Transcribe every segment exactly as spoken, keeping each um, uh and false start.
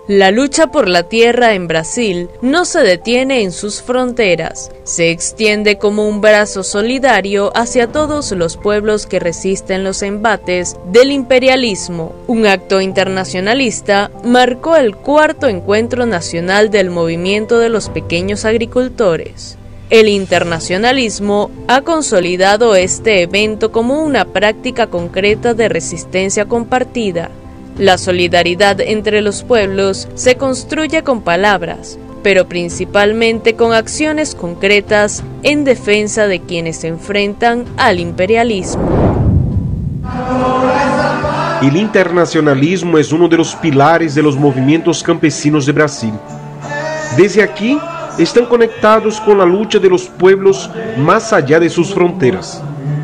La lucha por la tierra en Brasil no se detiene en sus fronteras, se extiende como un brazo solidario hacia todos los pueblos que resisten los embates del imperialismo. Un acto internacionalista marcó el cuarto encuentro nacional del movimiento de los pequeños agricultores. El internacionalismo ha consolidado este evento como una práctica concreta de resistencia compartida. La solidaridad entre los pueblos se construye con palabras, pero principalmente con acciones concretas en defensa de quienes se enfrentan al imperialismo. El internacionalismo es uno de los pilares de los movimientos campesinos de Brasil. Desde aquí, están conectados con la lucha de los pueblos más allá de sus fronteras.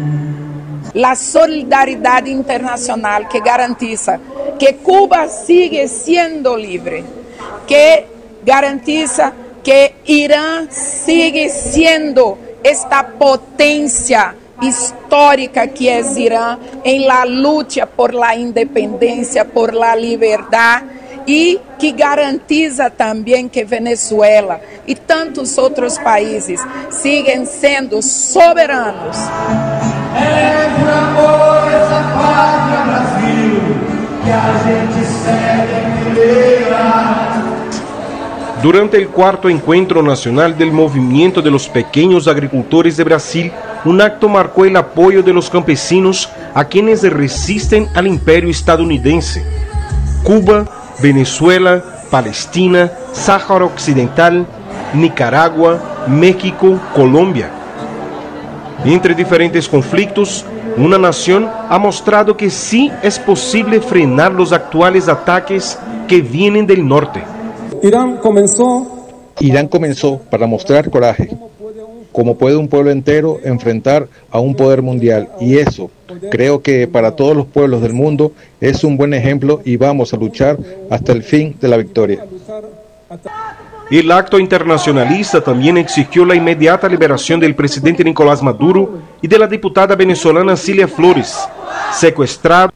La solidaridad internacional que garantiza que Cuba sigue siendo libre, que garantiza que Irán sigue siendo esta potencia histórica que es Irán en la lucha por la independencia, por la libertad, y que garantiza también que Venezuela y tantos otros países siguen siendo soberanos. É por amor essa pátria Brasil que a gente segue fileira. Durante el cuarto encuentro nacional del movimiento de los pequeños agricultores de Brasil, un acto marcó el apoyo de los campesinos a quienes resisten al imperio estadounidense. Cuba, Venezuela, Palestina, Sáhara Occidental, Nicaragua, México, Colombia. Entre diferentes conflictos, una nación ha mostrado que sí es posible frenar los actuales ataques que vienen del norte. Irán comenzó, Irán comenzó para mostrar coraje, cómo puede un pueblo entero enfrentar a un poder mundial, y eso, creo que para todos los pueblos del mundo, es un buen ejemplo y vamos a luchar hasta el fin de la victoria. El acto internacionalista también exigió la inmediata liberación del presidente Nicolás Maduro y de la diputada venezolana Cilia Flores, secuestrada.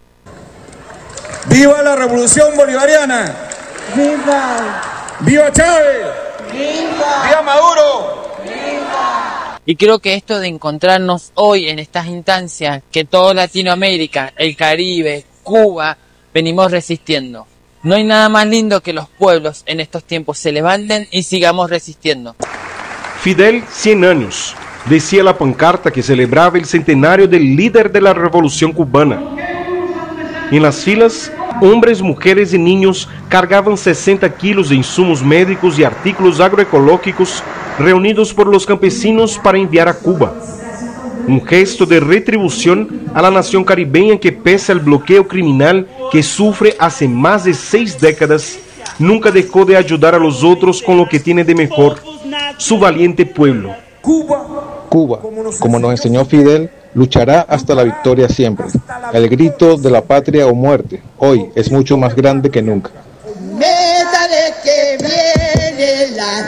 ¡Viva la revolución bolivariana! ¡Viva! ¡Viva Chávez! ¡Viva! ¡Viva Maduro! ¡Viva! Y creo que esto de encontrarnos hoy en estas instancias, que toda Latinoamérica, el Caribe, Cuba, venimos resistiendo. No hay nada más lindo que los pueblos en estos tiempos se levanten y sigamos resistiendo. Fidel, cien años, decía la pancarta que celebraba el centenario del líder de la revolución cubana. En las filas, hombres, mujeres y niños cargaban sesenta kilos de insumos médicos y artículos agroecológicos reunidos por los campesinos para enviar a Cuba. Un gesto de retribución a la nación caribeña que, pese al bloqueo criminal que sufre hace más de seis décadas, nunca dejó de ayudar a los otros con lo que tiene de mejor, su valiente pueblo. Cuba, como nos enseñó Fidel, luchará hasta la victoria siempre. El grito de la patria o muerte, hoy es mucho más grande que nunca. Métale que viene la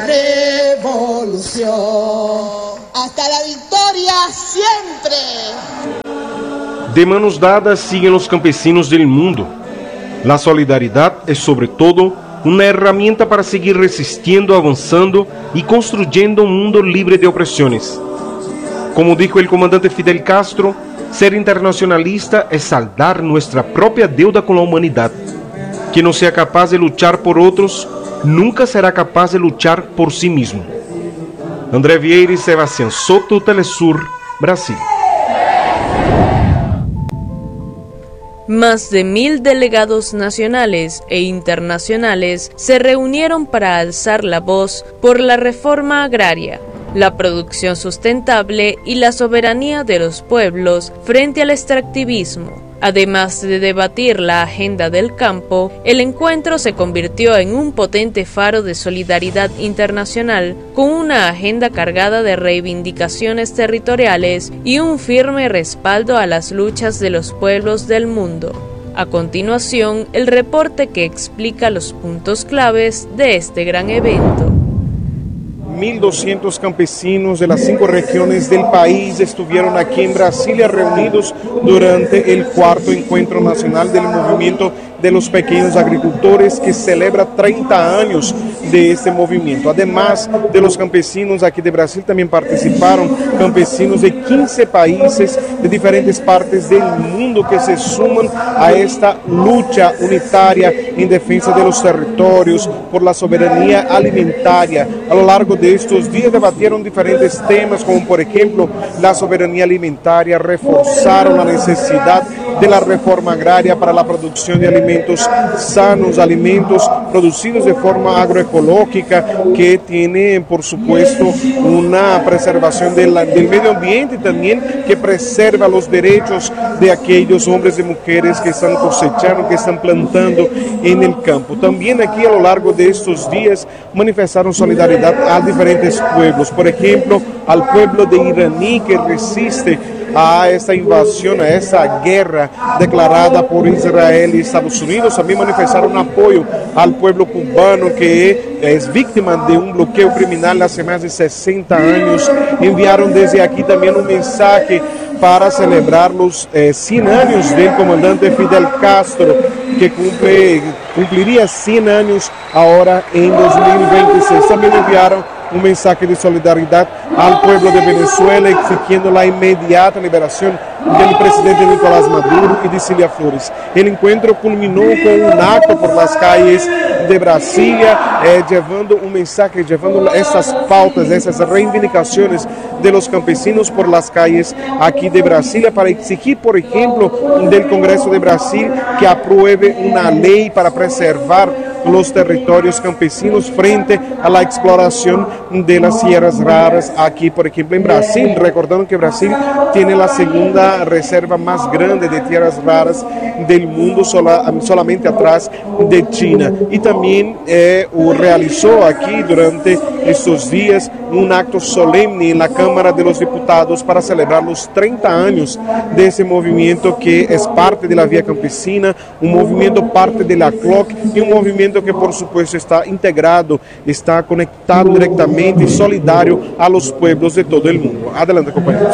revolución. Hasta la victoria siempre. De manos dadas siguen los campesinos del mundo. La solidaridad es sobre todo una herramienta para seguir resistiendo, avanzando y construyendo un mundo libre de opresiones. Como dijo el comandante Fidel Castro, ser internacionalista es saldar nuestra propia deuda con la humanidad. Quien no sea capaz de luchar por otros, nunca será capaz de luchar por sí mismo. André Vieira y Sebastián Soto, Telesur, Brasil. Más de mil delegados nacionales e internacionales se reunieron para alzar la voz por la reforma agraria, la producción sustentable y la soberanía de los pueblos frente al extractivismo. Además de debatir la agenda del campo, el encuentro se convirtió en un potente faro de solidaridad internacional con una agenda cargada de reivindicaciones territoriales y un firme respaldo a las luchas de los pueblos del mundo. A continuación, el reporte que explica los puntos claves de este gran evento. mil doscientos campesinos de las cinco regiones del país estuvieron aquí en Brasilia reunidos durante el cuarto encuentro nacional del movimiento de los pequeños agricultores, que celebra treinta años de este movimiento. Además de los campesinos aquí de Brasil, también participaron campesinos de quince países de diferentes partes del mundo que se suman a esta lucha unitaria en defensa de los territorios, por la soberanía alimentaria. A lo largo de estos días debatieron diferentes temas, como por ejemplo la soberanía alimentaria, reforzaron la necesidad de la reforma agraria para la producción de alimentos sanos, alimentos producidos de forma agroecológica, que tiene por supuesto una preservación de la, del medio ambiente, y también que preserva los derechos de aquellos hombres y mujeres que están cosechando, que están plantando en el campo. También aquí a lo largo de estos días manifestaron solidaridad a diferentes pueblos, por ejemplo al pueblo de Iraní, que resiste a esta invasión, a esta guerra declarada por Israel y Estados Unidos. También manifestaron apoyo al pueblo cubano, que es víctima de un bloqueo criminal hace más de sesenta años. Enviaron desde aquí también un mensaje para celebrar los eh, cien años del comandante Fidel Castro, que cumple, cumpliría cien años ahora en dos mil veintiséis. También enviaron un mensaje de solidaridad al pueblo de Venezuela, exigiendo la inmediata liberación del presidente Nicolás Maduro y de Cilia Flores. El encuentro culminó con un acto por las calles de Brasilia, eh, llevando un mensaje, llevando estas pautas, esas reivindicaciones de los campesinos por las calles aquí de Brasilia, para exigir, por ejemplo, del Congreso de Brasil que apruebe una ley para preservar los territorios campesinos frente a la exploración de las tierras raras aquí, por ejemplo, en Brasil. Recordando que Brasil tiene la segunda reserva más grande de tierras raras del mundo, sola, solamente atrás de China. Y también eh, realizó aquí durante estos días un acto solemne en la Cámara de los Diputados para celebrar los treinta años de ese movimiento, que es parte de la Vía Campesina, un movimiento parte de la C L O C, y un movimiento que por supuesto está integrado, está conectado directamente y solidario a los pueblos de todo el mundo. Adelante, compañeros.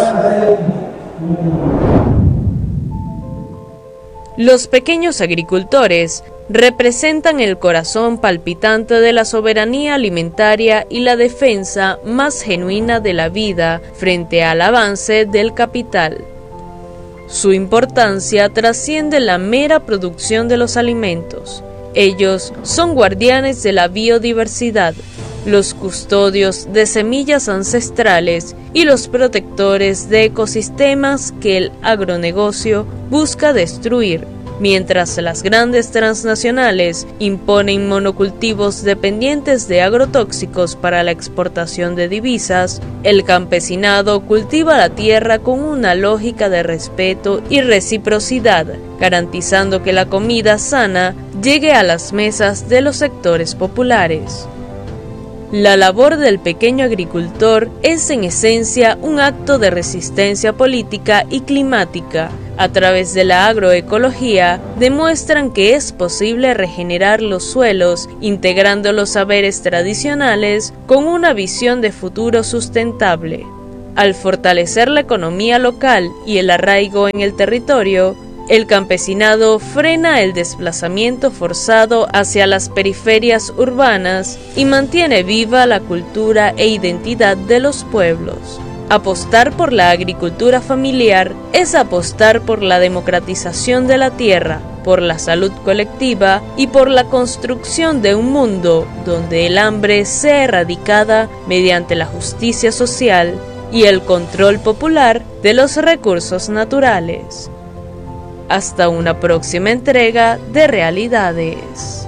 Los pequeños agricultores representan el corazón palpitante de la soberanía alimentaria y la defensa más genuina de la vida frente al avance del capital. Su importancia trasciende la mera producción de los alimentos. Ellos son guardianes de la biodiversidad, los custodios de semillas ancestrales y los protectores de ecosistemas que el agronegocio busca destruir. Mientras las grandes transnacionales imponen monocultivos dependientes de agrotóxicos para la exportación de divisas, el campesinado cultiva la tierra con una lógica de respeto y reciprocidad, garantizando que la comida sana llegue a las mesas de los sectores populares. La labor del pequeño agricultor es en esencia un acto de resistencia política y climática. A través de la agroecología demuestran que es posible regenerar los suelos integrando los saberes tradicionales con una visión de futuro sustentable. Al fortalecer la economía local y el arraigo en el territorio, el campesinado frena el desplazamiento forzado hacia las periferias urbanas y mantiene viva la cultura e identidad de los pueblos. Apostar por la agricultura familiar es apostar por la democratización de la tierra, por la salud colectiva y por la construcción de un mundo donde el hambre sea erradicada mediante la justicia social y el control popular de los recursos naturales. Hasta una próxima entrega de Realidades.